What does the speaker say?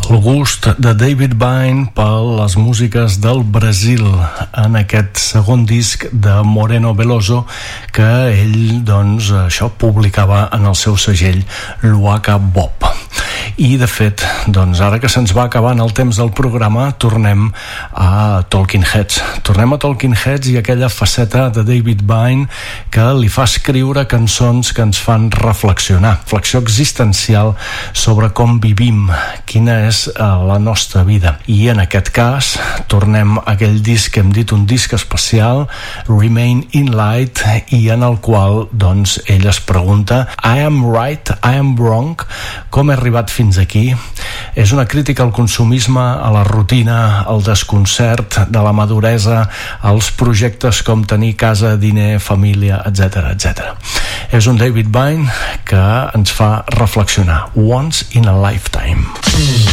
El gust de David Byrne per les músiques del Brasil en aquest segon disc de Moreno Veloso que ell, doncs, això publicava en el seu segell Luaka Bop. I de fet, doncs ara que se'ns va acabant el temps del programa, tornem a Talking Heads. Tornem a Talking Heads i aquella faceta de David Byrne que li fa escriure cançons que ens fan reflexionar, reflexió existencial sobre com vivim, quina és la nostra vida. I en aquest cas tornem a aquell disc que hem dit, un disc especial, Remain in Light, i en el qual doncs ell es pregunta: I am right, I am wrong, com he arribat fins aquí? És una crítica al consumisme, a la rutina, al desconcert de la maduresa, als projectes com tenir casa, diner, família, etc, etc. És un David Byrne que ens fa reflexionar. Once in a lifetime.